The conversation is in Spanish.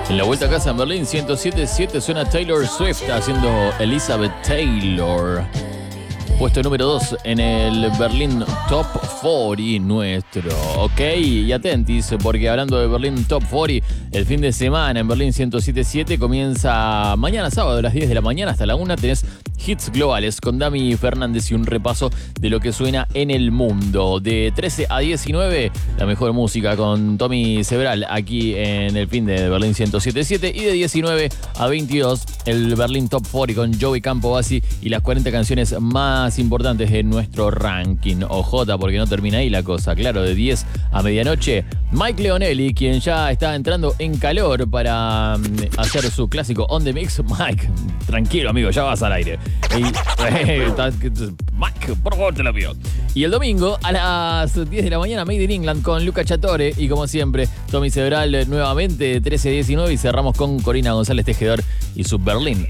En la vuelta a casa en Berlín 107.7 suena Taylor Swift haciendo Elizabeth Taylor. Puesto número 2 en el Berlín Top 40 nuestro. Ok, y atentis, porque hablando de Berlín Top 40, el fin de semana en Berlín 107.7 comienza mañana sábado a las 10 de la mañana hasta la 1. Tenés hits globales con Dami Fernández y un repaso de lo que suena en el mundo. De 13 a 19, la mejor música con Tommy Sebral aquí en el fin de Berlín 107.7. Y de 19 a 22, el Berlín Top 40 con Joey Campobasi y las 40 canciones más importantes de nuestro ranking. OJ, porque no termina ahí la cosa. Claro, de 10 a medianoche, Mike Leonelli, quien ya está entrando en calor para hacer su clásico On The Mix. Mike, tranquilo amigo, ya vas al aire. Mike, por favor, te lo pido. Y el domingo a las 10 de la mañana, Made in England con Luca Chatore. Y como siempre, Tommy Sebral nuevamente 13 a 19. Y cerramos con Corina González Tejedor y su Berlín